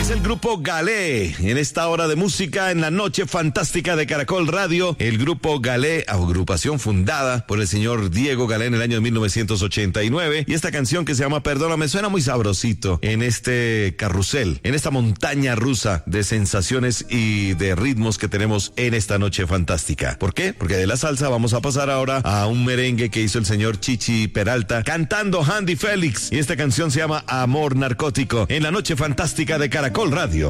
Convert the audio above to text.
Es el grupo Galé, en esta hora de música en la noche fantástica de Caracol Radio. El grupo Galé, agrupación fundada por el señor Diego Galé en el año de 1989. Y esta canción que se llama Perdóname suena muy sabrosito en este carrusel, en esta montaña rusa de sensaciones y de ritmos que tenemos en esta noche fantástica. ¿Por qué? Porque de la salsa vamos a pasar ahora a un merengue que hizo el señor Chichi Peralta cantando Handy Félix. Y esta canción se llama Amor Narcótico en la noche fantástica de Caracol Radio.